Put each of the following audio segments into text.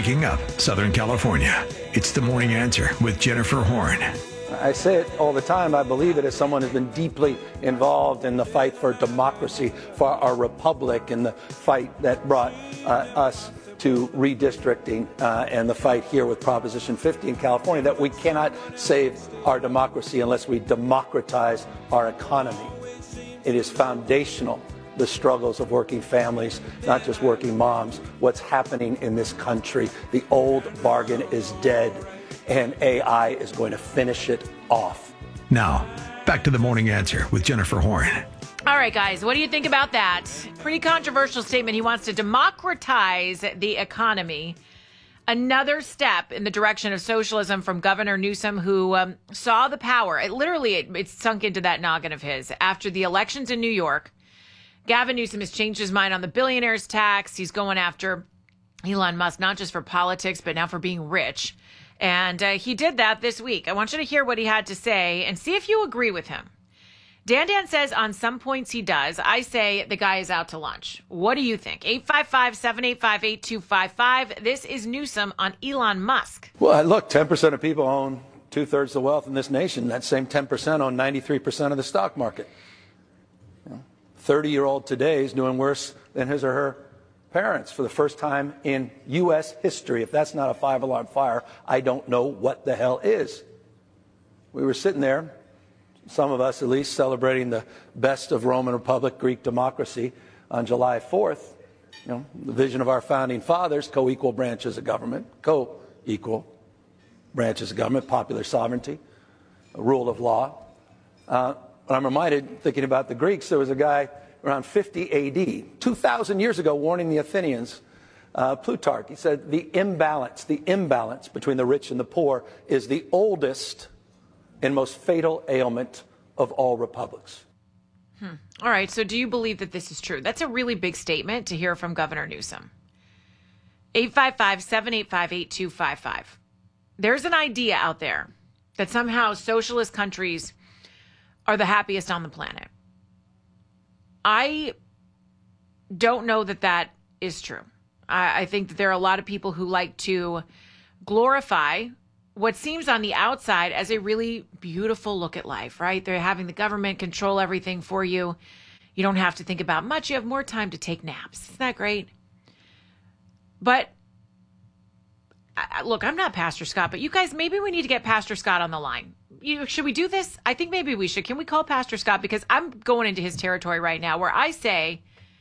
waking up Southern California. It's The Morning Answer with Jennifer Horn. I say it all the time. I believe it as someone who's been deeply involved in the fight for democracy, for our republic, and the fight that brought us to redistricting and the fight here with Proposition 50 in California, that we cannot save our democracy unless we democratize our economy. It is foundational, the struggles of working families, not just working moms, what's happening in this country. The old bargain is dead, and AI is going to finish it off. Now, back to The Morning Answer with Jennifer Horn. All right, guys, what do you think about that? Pretty controversial statement. He wants to democratize the economy. Another step in the direction of socialism from Governor Newsom, who saw the power. It sunk into that noggin of his. After the elections in New York, Gavin Newsom has changed his mind on the billionaires tax. He's going after Elon Musk, not just for politics, but now for being rich. And he did that this week. I want you to hear what he had to say and see if you agree with him. Dan says on some points he does. I say the guy is out to lunch. What do you think? 855-785-8255. This is Newsom on Elon Musk. Well, look, 10% of people own 2/3 of the wealth in this nation. That same 10% own 93% of the stock market. 30-year-old today is doing worse than his or her parents for the first time in U.S. history. If that's not a 5-alarm fire, I don't know what the hell is. We were sitting there, some of us at least, celebrating the best of Roman Republic, Greek democracy on July 4th. The vision of our founding fathers, co-equal branches of government, popular sovereignty, rule of law. I'm reminded, thinking about the Greeks, there was a guy around 50 AD, 2,000 years ago, warning the Athenians, Plutarch. He said, the imbalance between the rich and the poor is the oldest and most fatal ailment of all republics. All right, so do you believe that this is true? That's a really big statement to hear from Governor Newsom. 855-785-8255. There's an idea out there that somehow socialist countries are the happiest on the planet. I don't know that that is true. I think that there are a lot of people who like to glorify what seems on the outside as a really beautiful look at life, right? They're having the government control everything for you. You don't have to think about much. You have more time to take naps. Isn't that great? But look, I'm not Pastor Scott, but you guys, maybe we need to get Pastor Scott on the line. Should we do this? I think maybe we should. Can we call Pastor Scott? Because I'm going into his territory right now where I say,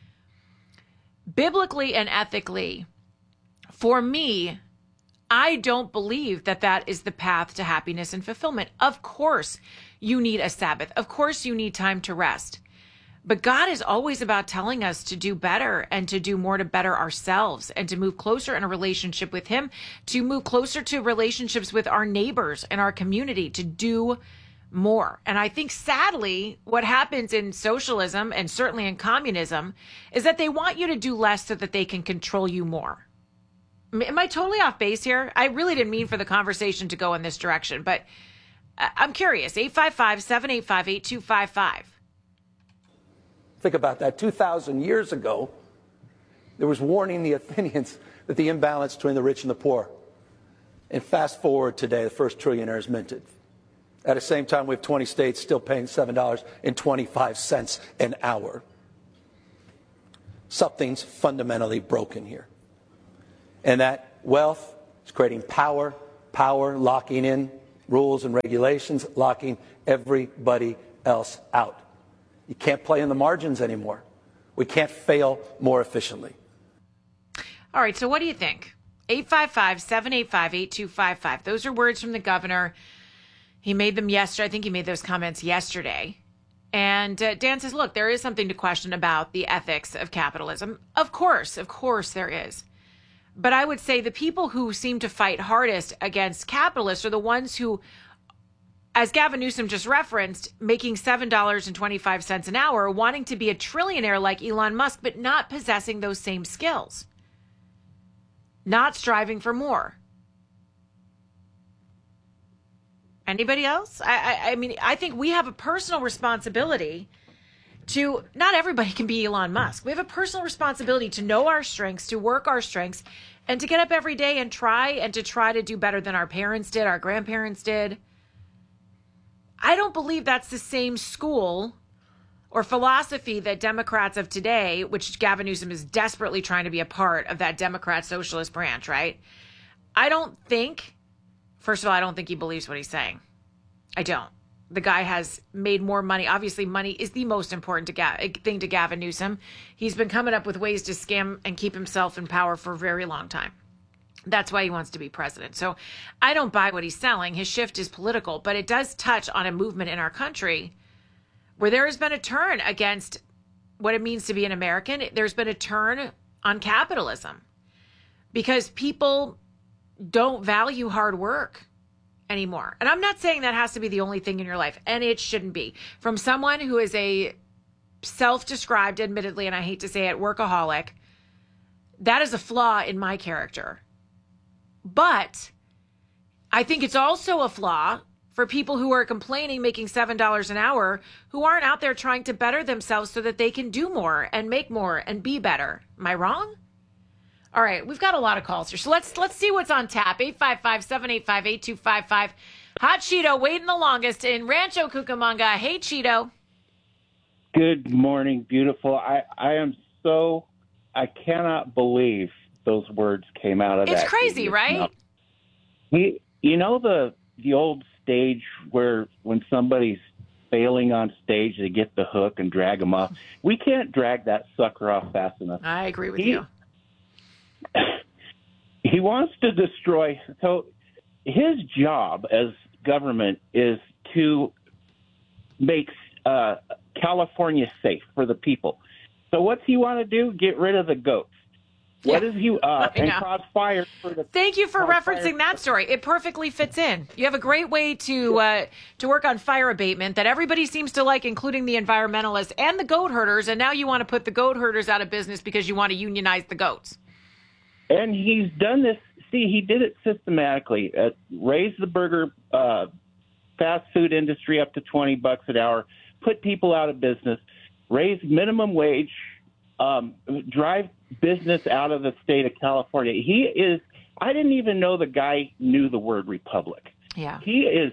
biblically and ethically, for me, I don't believe that that is the path to happiness and fulfillment. Of course, you need a Sabbath. Of course, you need time to rest. But God is always about telling us to do better and to do more to better ourselves and to move closer in a relationship with Him, to move closer to relationships with our neighbors and our community, to do more. And I think, sadly, what happens in socialism and certainly in communism is that they want you to do less so that they can control you more. Am I totally off base here? I really didn't mean for the conversation to go in this direction, but I'm curious. 855-785-8255. Think about that. 2,000 years ago, there was warning the Athenians that the imbalance between the rich and the poor. And fast forward today, the first trillionaire is minted. At the same time, we have 20 states still paying $7.25 an hour. Something's fundamentally broken here. And that wealth is creating power locking in rules and regulations, locking everybody else out. You can't play in the margins anymore. We can't fail more efficiently. All right, so what do you think? 855-785-8255. Those are words from the governor. He made them yesterday. I think he made those comments yesterday. And Dan says, look, there is something to question about the ethics of capitalism. Of course there is. But I would say the people who seem to fight hardest against capitalists are the ones who, as Gavin Newsom just referenced, making $7.25 an hour, wanting to be a trillionaire like Elon Musk, but not possessing those same skills, not striving for more. Anybody else? I mean, I think we have a personal responsibility to, not everybody can be Elon Musk. We have a personal responsibility to know our strengths, to work our strengths, And to get up every day and try to do better than our parents did, our grandparents did. I don't believe that's the same school or philosophy that Democrats of today, which Gavin Newsom is desperately trying to be a part of, that Democrat socialist branch, right? I don't think, first of all, I don't think he believes what he's saying. I don't. The guy has made more money. Obviously, money is the most important thing to Gavin Newsom. He's been coming up with ways to scam and keep himself in power for a very long time. That's why he wants to be president. So I don't buy what he's selling. His shift is political, but it does touch on a movement in our country where there has been a turn against what it means to be an American. There's been a turn on capitalism because people don't value hard work anymore. And I'm not saying that has to be the only thing in your life, and it shouldn't be. From someone who is a self-described, admittedly, and I hate to say it, workaholic, that is a flaw in my character. But I think it's also a flaw for people who are complaining, making $7 an hour, who aren't out there trying to better themselves so that they can do more and make more and be better. Am I wrong? All right, we've got a lot of calls here. So let's see what's on tap. 855-785-8255. Hot Cheeto waiting the longest in Rancho Cucamonga. Hey, Cheeto. Good morning, beautiful. I cannot believe those words came out of that. It's crazy, right? You know the old stage where when somebody's failing on stage, they get the hook and drag them off. We can't drag that sucker off fast enough. I agree with you. He wants to destroy. So his job as government is to make California safe for the people. So what's he want to do? Get rid of the goats. What is he and cause fire for the? Thank you for referencing that story. It perfectly fits in. You have a great way to work on fire abatement that everybody seems to like, including the environmentalists and the goat herders. And now you want to put the goat herders out of business because you want to unionize the goats. And he's done this. See, he did it systematically. Raise the burger fast food industry up to $20 an hour. Put people out of business. Raise minimum wage. Drive business out of the state of California. He is. I didn't even know the guy knew the word republic. Yeah. He is.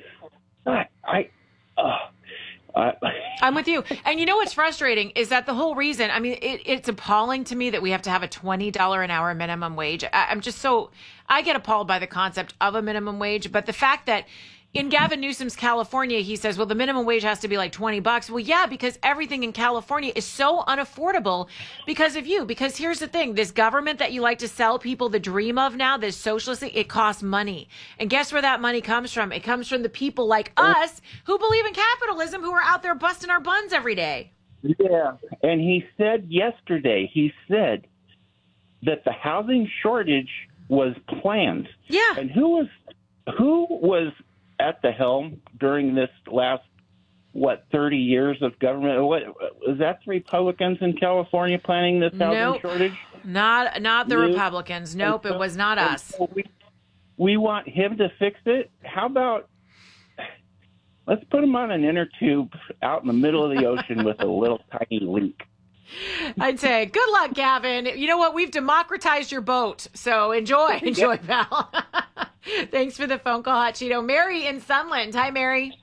I'm with you. And you know what's frustrating is that the whole reason, I mean, it's appalling to me that we have to have a $20 an hour minimum wage. I get appalled by the concept of a minimum wage, but the fact that in Gavin Newsom's California, he says, well, the minimum wage has to be like $20. Well, yeah, because everything in California is so unaffordable because of you. Because here's the thing, this government that you like to sell people the dream of now, this socialist, it costs money. And guess where that money comes from? It comes from the people like us who believe in capitalism, who are out there busting our buns every day. Yeah. And he said yesterday, that the housing shortage was planned. Yeah. And who was at the helm during this last 30 years of government? What was that? The Republicans in California planning this housing shortage? Not the Republicans. Nope, it was not us. So we want him to fix it. How about let's put him on an inner tube out in the middle of the ocean with a little tiny leak? I'd say, good luck, Gavin. You know what? We've democratized your boat. So enjoy, pal. Thanks for the phone call, Hot Cheeto. Mary in Sunland. Hi, Mary.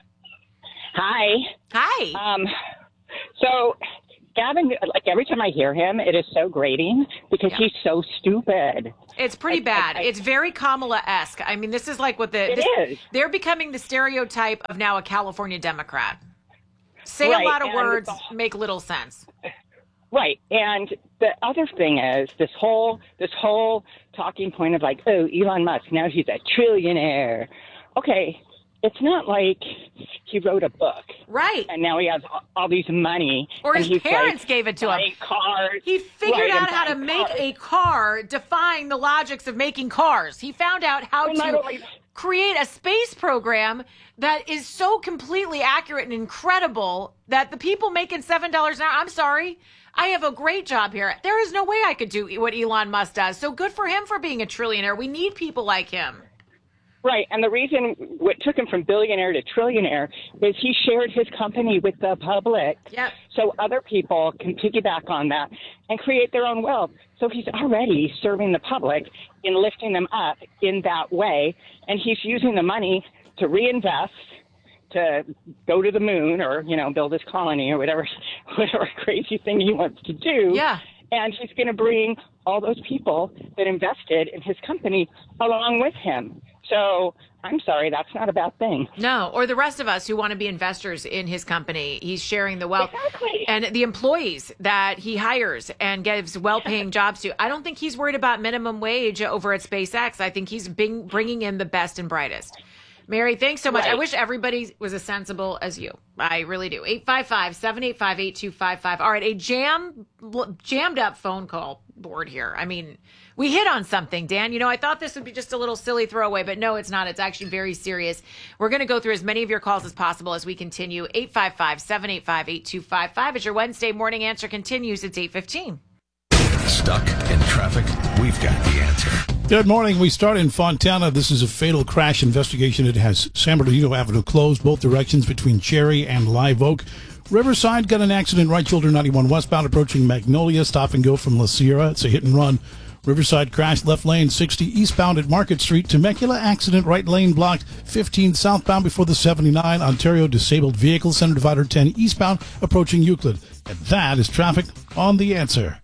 Hi. So Gavin, like every time I hear him, it is so grating because he's so stupid. It's pretty bad. It's very Kamala-esque. I mean, this is like what they're becoming the stereotype of now a California Democrat. Say a lot of words, make little sense. Right. And the other thing is this whole talking point of like, oh, Elon Musk, now he's a trillionaire. Okay. It's not like he wrote a book. Right. And now he has all these money. Or his parents gave it to him. Cars. He figured out how to make a car defying the logics of making cars. He found out how to create a space program that is so completely accurate and incredible that the people making $7 an hour, I'm sorry, I have a great job here. There is no way I could do what Elon Musk does. So good for him for being a trillionaire. We need people like him. Right, and the reason what took him from billionaire to trillionaire is he shared his company with the public. Yep. So other people can piggyback on that and create their own wealth. So he's already serving the public in lifting them up in that way, and he's using the money to reinvest, to go to the moon or, build his colony or whatever crazy thing he wants to do. Yeah. And he's going to bring all those people that invested in his company along with him. So I'm sorry, that's not a bad thing. No, or the rest of us who want to be investors in his company. He's sharing the wealth. Exactly. And the employees that he hires and gives well-paying jobs to. I don't think he's worried about minimum wage over at SpaceX. I think he's bringing in the best and brightest. Mary, thanks so much. Right. I wish everybody was as sensible as you. I really do. 855-785-8255. All right, a jammed up phone call board here. I mean, we hit on something, Dan. I thought this would be just a little silly throwaway, but no, it's not. It's actually very serious. We're going to go through as many of your calls as possible as we continue. 855-785-8255. As your Wednesday morning answer continues, it's 8:15. Stuck in traffic? We've got the answer. Good morning. We start in Fontana. This is a fatal crash investigation. It has San Bernardino Avenue closed both directions between Cherry and Live Oak. Riverside got an accident, right shoulder 91 westbound approaching Magnolia. Stop and go from La Sierra. It's a hit and run. Riverside crash, left lane 60 eastbound at Market Street. Temecula accident, right lane blocked 15 southbound before the 79. Ontario disabled vehicle, center divider 10 eastbound approaching Euclid. And that is traffic on The Answer.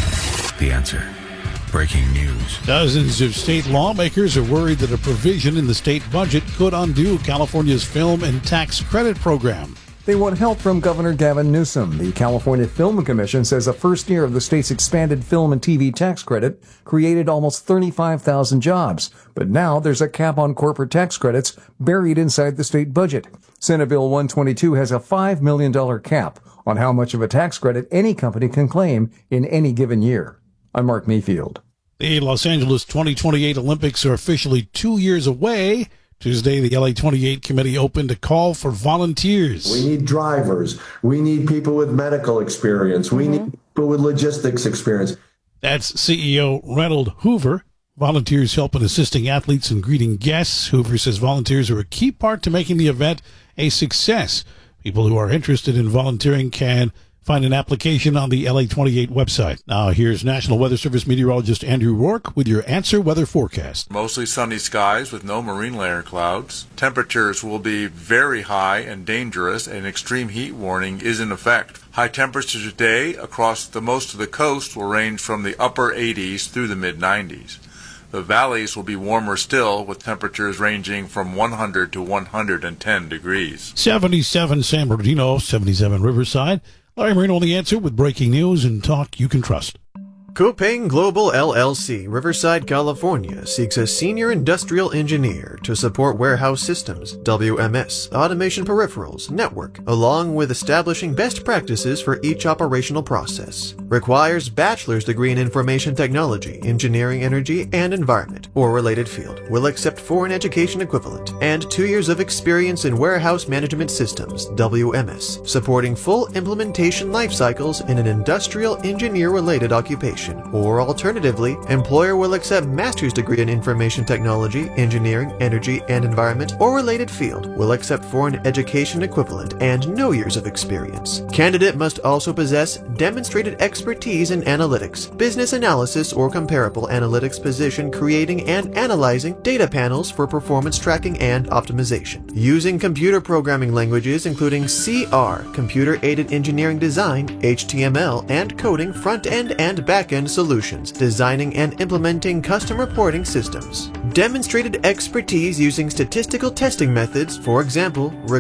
The Answer. Breaking news. Dozens of state lawmakers are worried that a provision in the state budget could undo California's film and tax credit program. They want help from Governor Gavin Newsom. The California Film Commission says the first year of the state's expanded film and TV tax credit created almost 35,000 jobs. But now there's a cap on corporate tax credits buried inside the state budget. Senate Bill 122 has a $5 million cap on how much of a tax credit any company can claim in any given year. I'm Mark Mayfield. The Los Angeles 2028 Olympics are officially 2 years away. Tuesday, the LA 28 committee opened a call for volunteers. We need drivers. We need people with medical experience. We need people with logistics experience. That's CEO Reynold Hoover. Volunteers help in assisting athletes and greeting guests. Hoover says volunteers are a key part to making the event a success. People who are interested in volunteering can find an application on the LA 28 website. Now, here's National Weather Service meteorologist Andrew Rourke with your Answer Weather Forecast. Mostly sunny skies with no marine layer clouds. Temperatures will be very high and dangerous. An extreme heat warning is in effect. High temperatures today across most of the coast will range from the upper 80s through the mid-90s. The valleys will be warmer still, with temperatures ranging from 100 to 110 degrees. 77 San Bernardino, 77 Riverside. Larry Marino on The Answer with breaking news and talk you can trust. Copang Global LLC, Riverside, California, seeks a senior industrial engineer to support warehouse systems, WMS, automation peripherals, network, along with establishing best practices for each operational process. Requires bachelor's degree in information technology, engineering, energy, and environment, or related field. Will accept foreign education equivalent, and 2 years of experience in warehouse management systems, WMS, supporting full implementation life cycles in an industrial engineer-related occupation. Or alternatively, employer will accept master's degree in information technology, engineering, energy, and environment, or related field, will accept foreign education equivalent, and no years of experience. Candidate must also possess demonstrated expertise in analytics, business analysis, or comparable analytics position creating and analyzing data panels for performance tracking and optimization. Using computer programming languages including CR, computer-aided engineering design, HTML, and coding front-end and back-end solutions, designing and implementing custom reporting systems. Demonstrated expertise using statistical testing methods, for example,